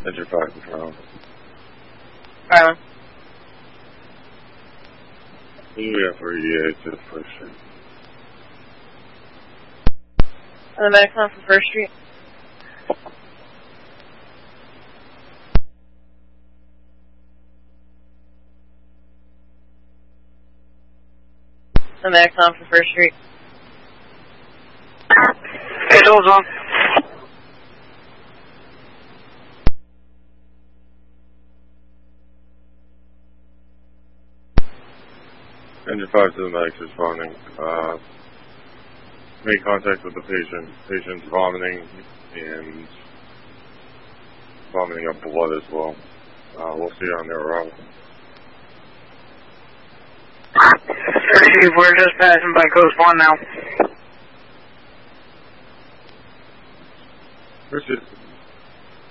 Engine 5 control. Island. We have 38 to the first street. On the medic line for First Street. On the medic line for First Street. Control's on. Engine 5 to the medics responding. Made contact with the patient. Patient's vomiting and vomiting up blood as well. We'll see you on their arrival. We're just passing by Coast 1 now.